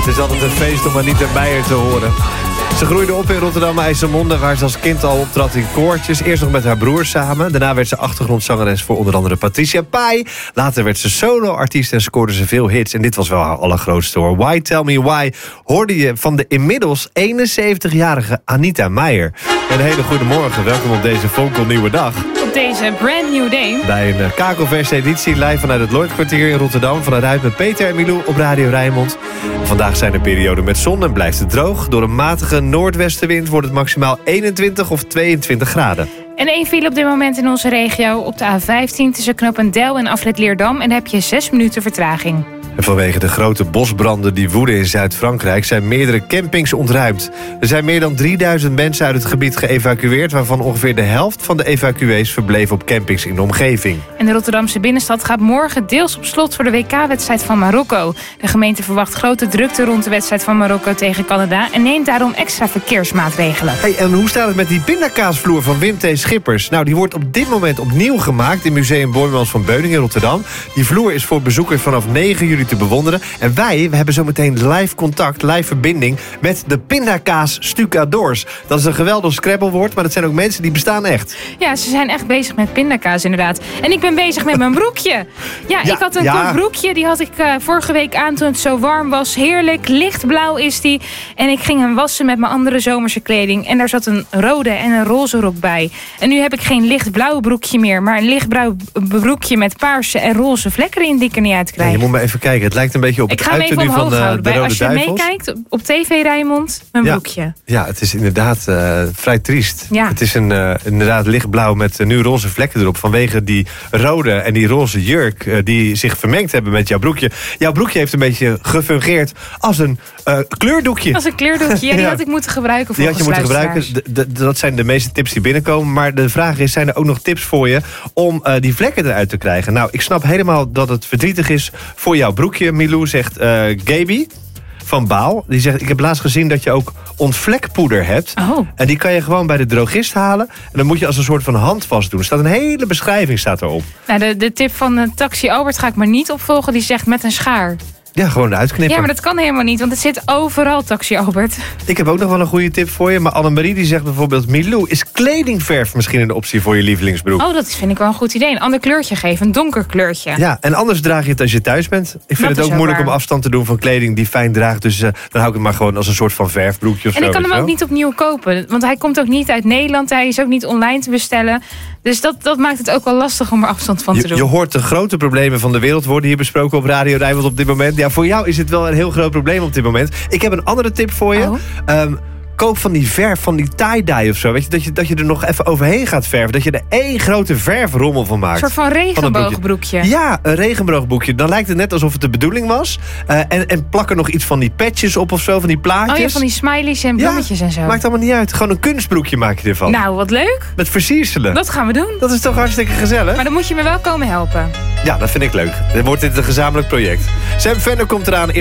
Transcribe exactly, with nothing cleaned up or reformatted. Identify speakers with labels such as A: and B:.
A: Het is altijd een feest om Anita Meijer te horen. Ze groeide op in Rotterdam-IJsselmonde, waar ze als kind al optrad in koortjes. Eerst nog met haar broer samen. Daarna werd ze achtergrondzangeres voor onder andere Patricia Pai. Later werd ze solo-artiest en scoorde ze veel hits. En dit was wel haar allergrootste hoor. Why Tell Me Why hoorde je van de inmiddels eenenzeventigjarige Anita Meijer. Een hele goede morgen. Welkom op deze fonkelnieuwe dag.
B: Op deze brand new day.
A: Bij een kakelverse editie live vanuit het Lloydkwartier in Rotterdam. Vanuit Uit met Peter en Milou op Radio Rijnmond. Vandaag zijn er perioden met zon en blijft het droog. Door een matige noordwestenwind wordt het maximaal eenentwintig of tweeëntwintig graden.
B: En één file op dit moment in onze regio op de A vijftien tussen Knopendel en Afrit Leerdam. En daar heb je zes minuten vertraging.
A: En vanwege de grote bosbranden die woeden in Zuid-Frankrijk zijn meerdere campings ontruimd. Er zijn meer dan drieduizend mensen uit het gebied geëvacueerd, waarvan ongeveer de helft van de evacuees verbleef op campings in de omgeving.
B: En de Rotterdamse binnenstad gaat morgen deels op slot voor de W K-wedstrijd van Marokko. De gemeente verwacht grote drukte rond de wedstrijd van Marokko tegen Canada en neemt daarom extra verkeersmaatregelen.
A: Hey, en hoe staat het met die pindakaasvloer van Wim T. Schippers? Nou, die wordt op dit moment opnieuw gemaakt in Museum Boijmans van Beuningen in Rotterdam. Die vloer is voor bezoekers vanaf negen juli te bewonderen. En wij we hebben zometeen live contact, live verbinding met de pindakaas stucadoors. Dat is een geweldig Scrabblewoord, maar dat zijn ook mensen die bestaan echt.
B: Ja, ze zijn echt bezig met pindakaas inderdaad. En ik ben bezig met mijn broekje. Ja, ja ik had een ja. kort broekje, die had ik uh, vorige week aan toen het zo warm was. Heerlijk, lichtblauw is die. En ik ging hem wassen met mijn andere zomerse kleding. En daar zat een rode en een roze rok bij. En nu heb ik geen lichtblauw broekje meer, maar een lichtblauw broekje met paarse en roze vlekken erin die ik er niet uit krijg.
A: Ja, je moet maar even kijken. Het lijkt een beetje op
B: ik
A: het
B: ga hem even omhoog
A: van de,
B: houden.
A: de Rode
B: Als je
A: Duivels.
B: meekijkt op tv Rijnmond, mijn
A: ja.
B: broekje.
A: Ja, het is inderdaad uh, vrij triest.
B: Ja.
A: Het is een, uh, inderdaad lichtblauw met uh, nu roze vlekken erop. Vanwege die rode en die roze jurk uh, die zich vermengd hebben met jouw broekje. Jouw broekje heeft een beetje gefungeerd als een uh, kleurdoekje.
B: Als een kleurdoekje, ja, die
A: ja.
B: had ik moeten gebruiken voor
A: Die had je moeten gebruiken. De, de, dat zijn de meeste tips die binnenkomen. Maar de vraag is, zijn er ook nog tips voor je om uh, die vlekken eruit te krijgen? Nou, ik snap helemaal dat het verdrietig is voor jouw broekje. Milou zegt uh, Gaby van Baal. Die zegt, ik heb laatst gezien dat je ook ontvlekpoeder hebt.
B: Oh.
A: En die kan je gewoon bij de drogist halen. En dan moet je als een soort van handwas doen. Er staat een hele beschrijving staat erop.
B: Nou, de, de tip van uh, Taxi Albert ga ik maar niet opvolgen. Die zegt met een schaar.
A: Ja, gewoon eruit knippen.
B: Ja, maar dat kan helemaal niet, want het zit overal, Taxi Albert.
A: Ik heb ook nog wel een goede tip voor je. Maar Annemarie die zegt bijvoorbeeld, Milou, is kledingverf misschien een optie voor je lievelingsbroek?
B: Oh, dat vind ik wel een goed idee. Een ander kleurtje geven, een donker kleurtje.
A: Ja, en anders draag je het als je thuis bent. Ik vind
B: dat
A: het ook moeilijk
B: waar.
A: om afstand te doen van kleding die fijn draagt. Dus uh, dan hou ik het maar gewoon als een soort van verfbroekje of
B: en
A: zo.
B: ik kan hem
A: zo.
B: ook niet opnieuw kopen, want hij komt ook niet uit Nederland. Hij is ook niet online te bestellen. Dus dat, dat maakt het ook wel lastig om er afstand van te
A: je,
B: doen.
A: Je hoort de grote problemen van de wereld worden hier besproken op Radio Rijnmond op dit moment. Ja, voor jou is het wel een heel groot probleem op dit moment. Ik heb een andere tip voor je.
B: Oh.
A: Um, koop van die verf, van die tie-dye of zo. Weet je, dat je, dat je er nog even overheen gaat verven. Dat je er één grote verfrommel van maakt.
B: Een soort van regenboogbroekje.
A: Ja, een regenboogbroekje. Dan lijkt het net alsof het de bedoeling was. Uh, en, en plak er nog iets van die patches op of zo, van die plaatjes.
B: Oh ja, van die smileys en bloemetjes
A: ja,
B: en zo.
A: Maakt allemaal niet uit. Gewoon een kunstbroekje maak je ervan.
B: Nou, wat leuk.
A: Met versierselen.
B: Dat gaan we doen.
A: Dat is toch hartstikke gezellig?
B: Maar dan moet je me wel komen helpen.
A: Ja, dat vind ik leuk. Dan wordt dit een gezamenlijk project. Sam Venner komt eraan.